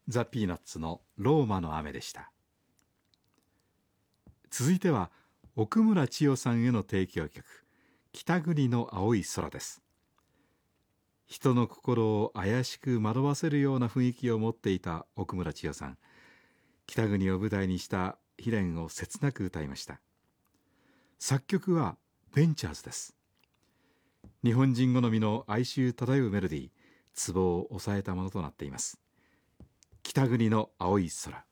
ザ・ピーナッツのローマの雨でした。続いては奥村千代さんへの提供曲、北国の青い空です。人の心を怪しく惑わせるような雰囲気を持っていた奥村千代さん、北国を舞台にした悲恋を切なく歌いました。作曲はベンチャーズです。日本人好みの哀愁漂うメロディー、ツボを抑えたものとなっています。北国の青い空。